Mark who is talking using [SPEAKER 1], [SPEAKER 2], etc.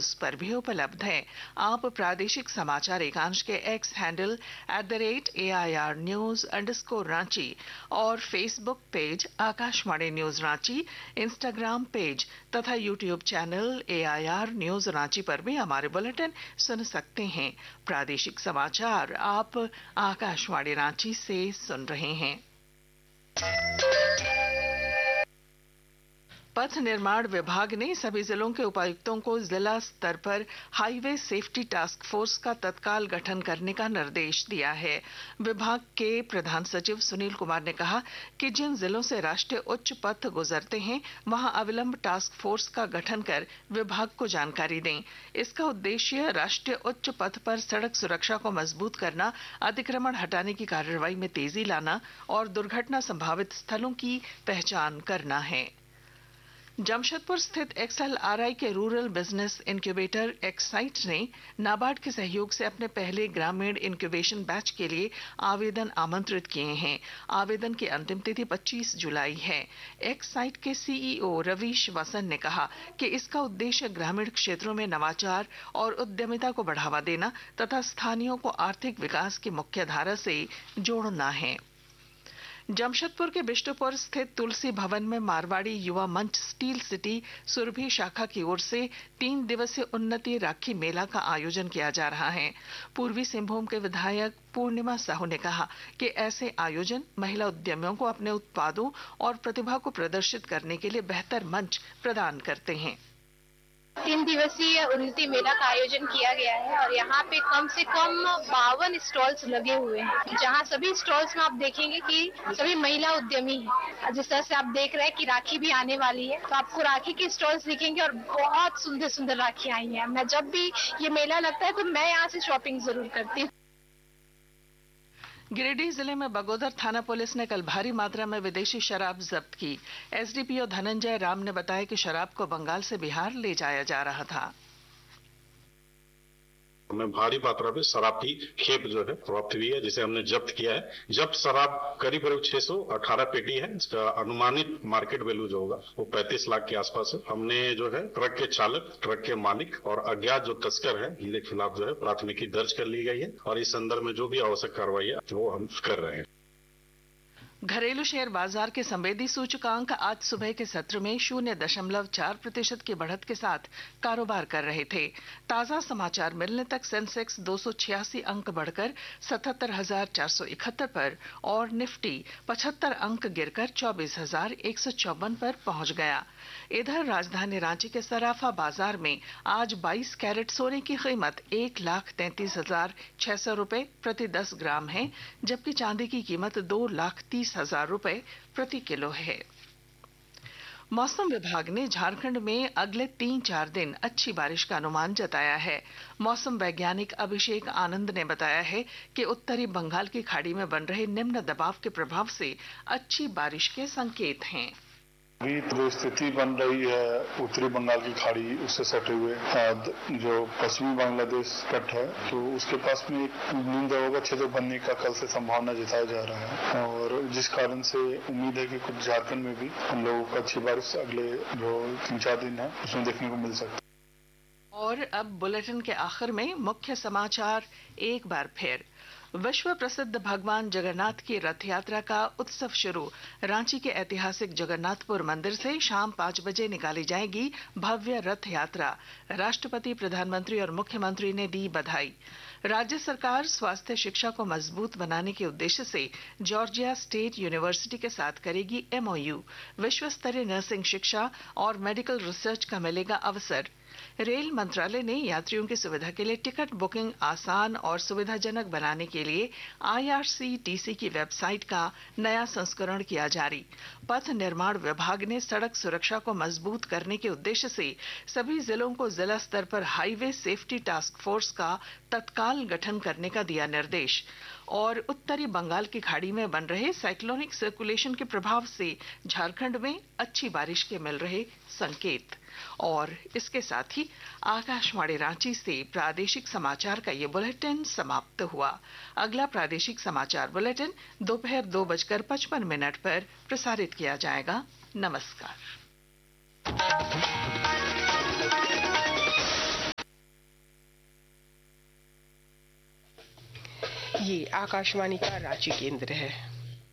[SPEAKER 1] News पर भी उपलब्ध है। आप प्रादेशिक समाचार एकांश के एक्स हैंडल @AIR News_रांची और Facebook page Akashvani news Ranchi, Instagram page तथा YouTube channel AIR news Ranchi पर भी हमारे बुलेटिन सुन सकते हैं। प्रादेशिक समाचार आप आकाशवाणी रांची से सुन रहे हैं। पथ निर्माण विभाग ने सभी जिलों के उपायुक्तों को जिला स्तर पर हाईवे सेफ्टी टास्क फोर्स का तत्काल गठन करने का निर्देश दिया है। विभाग के प्रधान सचिव सुनील कुमार ने कहा कि जिन जिलों से राष्ट्रीय उच्च पथ गुजरते हैं वहां अविलंब टास्क फोर्स का गठन कर विभाग को जानकारी दें। इसका उद्देश्य राष्ट्रीय उच्च पथ पर सड़क सुरक्षा को मजबूत करना, अतिक्रमण हटाने की कार्रवाई में तेजी लाना और दुर्घटना संभावित स्थलों की पहचान करना है। जमशेदपुर स्थित XLRI के रूरल बिजनेस इंक्यूबेटर एक्साइट ने नाबार्ड के सहयोग से अपने पहले ग्रामीण इंक्यूबेशन बैच के लिए आवेदन आमंत्रित किए हैं। आवेदन की अंतिम तिथि 25 जुलाई है। एक्साइट के CEO रवीश वसन ने कहा कि इसका उद्देश्य ग्रामीण क्षेत्रों में नवाचार और उद्यमिता को बढ़ावा देना तथा स्थानीयों को आर्थिक विकास की मुख्य धारा से जोड़ना है। जमशेदपुर के बिष्टुपुर स्थित तुलसी भवन में मारवाड़ी युवा मंच स्टील सिटी सुरभि शाखा की ओर से 3 दिवसीय उन्नति राखी मेला का आयोजन किया जा रहा है। पूर्वी सिंहभूम के विधायक पूर्णिमा साहू ने कहा कि ऐसे आयोजन महिला उद्यमियों को अपने उत्पादों और प्रतिभा को प्रदर्शित करने के लिए बेहतर मंच प्रदान करते हैं।
[SPEAKER 2] 3 दिवसीय उन्नति मेला का आयोजन किया गया है और यहाँ पे कम से कम 52 स्टॉल्स लगे हुए हैं, जहाँ सभी स्टॉल्स में आप देखेंगे कि सभी महिला उद्यमी हैं। जिस तरह से आप देख रहे हैं कि राखी भी आने वाली है, तो आपको राखी के स्टॉल्स दिखेंगे और बहुत सुंदर सुंदर राखी आई हैं। मैं जब भी ये मेला लगता है तो मैं यहाँ से शॉपिंग जरूर करती हूँ।
[SPEAKER 1] गिरिडीह जिले में बगोदर थाना पुलिस ने कल भारी मात्रा में विदेशी शराब जब्त की। SDPO धनंजय राम ने बताया कि शराब को बंगाल से बिहार ले जाया जा रहा था।
[SPEAKER 3] हमें भारी मात्रा में शराब की खेप जो है प्राप्त हुई है, जिसे हमने जब्त किया है। जब्त शराब करीब 618 पेटी है। इसका अनुमानित मार्केट वैल्यू जो होगा वो 35 लाख के आसपास है। हमने जो है ट्रक के चालक, ट्रक के मालिक और अज्ञात जो तस्कर है, इनके खिलाफ जो है प्राथमिकी दर्ज कर ली गई है और इस संदर्भ में जो भी आवश्यक कार्रवाई है वो हम कर रहे हैं।
[SPEAKER 1] घरेलू शेयर बाजार के संवेदी सूचकांक आज सुबह के सत्र में 0.4% की बढ़त के साथ कारोबार कर रहे थे। ताजा समाचार मिलने तक सेंसेक्स 286 अंक बढ़कर 77,471 पर और निफ्टी 75 अंक गिरकर 24,154 पर पहुंच गया। इधर राजधानी रांची के सराफा बाजार में आज 22 कैरेट सोने की कीमत 1,33,600 रुपए प्रति 10 ग्राम है, जबकि चांदी की कीमत 2,30,000 रुपए प्रति किलो है। मौसम विभाग ने झारखंड में अगले 3-4 दिन अच्छी बारिश का अनुमान जताया है। मौसम वैज्ञानिक अभिषेक आनंद ने बताया है कि उत्तरी बंगाल की खाड़ी में बन रहे निम्न दबाव के प्रभाव से अच्छी बारिश के संकेत हैं।
[SPEAKER 4] अभी जो स्थिति बन रही है उत्तरी बंगाल की खाड़ी, उससे सटे हुए जो पश्चिमी बांग्लादेश तट है, तो उसके पास में एक निम्न दबाव का क्षेत्र बनने का कल से संभावना जताया जा रहा है और जिस कारण से उम्मीद है कि कुछ झारखंड में भी हम लोगों को अच्छी बारिश अगले जो 3-4 दिन है उसमें देखने को मिल सकता है।
[SPEAKER 1] और अब बुलेटिन के आखिर में मुख्य समाचार एक बार फिर। विश्व प्रसिद्ध भगवान जगन्नाथ की रथ यात्रा का उत्सव शुरू। रांची के ऐतिहासिक जगन्नाथपुर मंदिर से शाम 5 बजे निकाली जाएगी भव्य रथ यात्रा। राष्ट्रपति, प्रधानमंत्री और मुख्यमंत्री ने दी बधाई। राज्य सरकार स्वास्थ्य शिक्षा को मजबूत बनाने के उद्देश्य से जॉर्जिया स्टेट यूनिवर्सिटी के साथ करेगी MOU। विश्व स्तरीय नर्सिंग शिक्षा और मेडिकल रिसर्च का मिलेगा अवसर। रेल मंत्रालय ने यात्रियों की सुविधा के लिए टिकट बुकिंग आसान और सुविधाजनक बनाने के लिए IRCTC की वेबसाइट का नया संस्करण किया जारी। पथ निर्माण विभाग ने सड़क सुरक्षा को मजबूत करने के उद्देश्य से सभी जिलों को जिला स्तर पर हाईवे सेफ्टी टास्क फोर्स का तत्काल गठन करने का दिया निर्देश। और उत्तरी बंगाल की खाड़ी में बन रहे साइक्लोनिक सर्कुलेशन के प्रभाव से झारखंड में अच्छी बारिश के मिल रहे संकेत। और इसके साथ ही आकाशवाणी रांची से प्रादेशिक समाचार का ये बुलेटिन समाप्त हुआ। अगला प्रादेशिक समाचार बुलेटिन दोपहर 2:55 पर प्रसारित किया जाएगा। नमस्कार।
[SPEAKER 5] ये आकाशवाणी का रांची केंद्र है।